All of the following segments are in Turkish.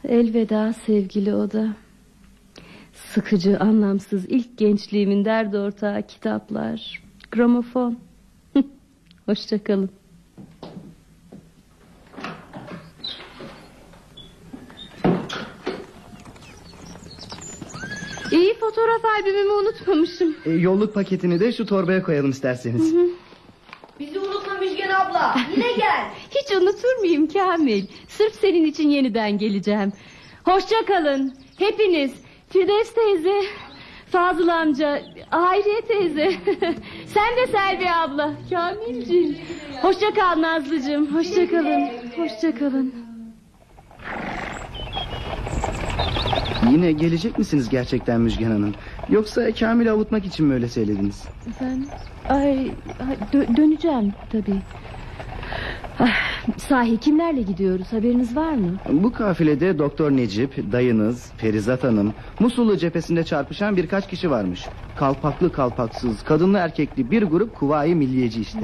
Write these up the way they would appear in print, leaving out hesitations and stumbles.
Elveda sevgili oda. Sıkıcı, anlamsız ilk gençliğimin derdi ortağı kitaplar, gramofon. Hoşça kalın. İyi, fotoğraf albümümü unutmamışım. Yolluk paketini de şu torbaya koyalım isterseniz. Bizi unutma Müjgan abla. Yine gel. Hiç unutur muyum Kamil? Sırf senin için yeniden geleceğim. Hoşça kalın hepiniz. Firdevs teyze, Fazıl amca, Hayriye teyze. Sen de Selvi abla, Kamilciğim. Hoşça kal Nazlıcığım. Hoşça kalın. Hoşça kalın. Yine gelecek misiniz gerçekten Müjgan Hanım? Yoksa Kamil'i avutmak için mi öyle söylediniz? Efendim? Döneceğim tabii. Sahi kimlerle gidiyoruz, haberiniz var mı? Bu kafilede Doktor Necip, dayınız, Ferizat Hanım, Musullu cephesinde çarpışan birkaç kişi varmış. Kalpaklı kalpaksız, kadınlı erkekli bir grup Kuvayi Milliyeci işte.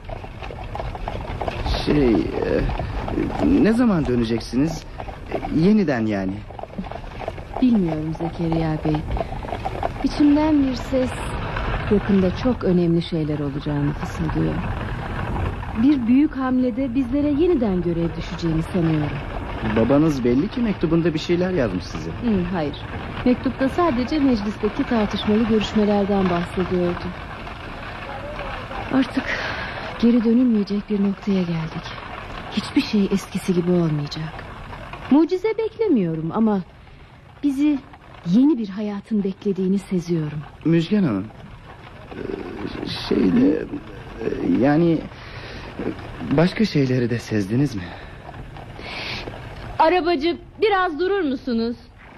Ne zaman döneceksiniz? Yeniden yani. Bilmiyorum Zekeriya Bey. İçimden bir ses yakında çok önemli şeyler olacağını fısıldıyor. Bir büyük hamlede bizlere yeniden görev düşeceğini sanıyorum. Babanız belli ki mektubunda bir şeyler yazmış size. Hayır. Mektupta sadece meclisteki tartışmalı görüşmelerden bahsediyordu. Artık geri dönülmeyecek bir noktaya geldik. Hiçbir şey eskisi gibi olmayacak. Mucize beklemiyorum ama bizi yeni bir hayatın beklediğini seziyorum. Müjgan Hanım, yani başka şeyleri de sezdiniz mi? Arabacı, biraz durur musunuz?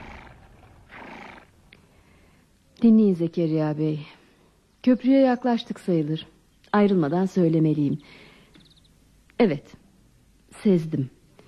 Dinleyin Zekeriya Bey. Köprüye yaklaştık sayılır. Ayrılmadan söylemeliyim. Evet, sezdim.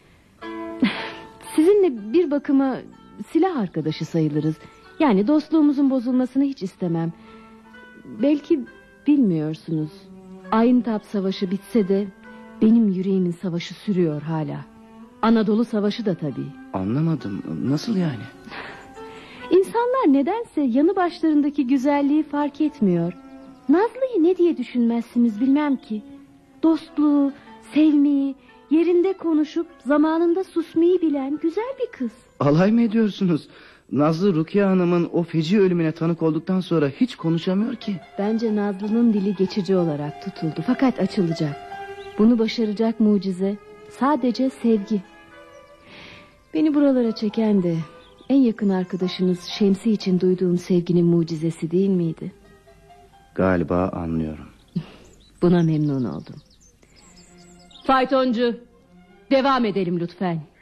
Sizinle bir bakıma silah arkadaşı sayılırız. Yani dostluğumuzun bozulmasını hiç istemem. Belki bilmiyorsunuz. Ayntap Savaşı bitse de benim yüreğimin savaşı sürüyor hala. Anadolu Savaşı da tabii. Anlamadım. Nasıl yani? İnsanlar nedense yanı başlarındaki güzelliği fark etmiyor. Nazlı'yı ne diye düşünmezsiniz bilmem ki. Dostluğu, sevmeyi, yerinde konuşup zamanında susmayı bilen güzel bir kız. Alay mı ediyorsunuz? Nazlı Rukiye Hanım'ın o feci ölümüne tanık olduktan sonra hiç konuşamıyor ki. Bence Nazlı'nın dili geçici olarak tutuldu. Fakat açılacak. Bunu başaracak mucize sadece sevgi. Beni buralara çeken de en yakın arkadaşınız Şemsi için duyduğum sevginin mucizesi değil miydi? Galiba anlıyorum. Buna memnun oldum. Faytoncu, devam edelim lütfen.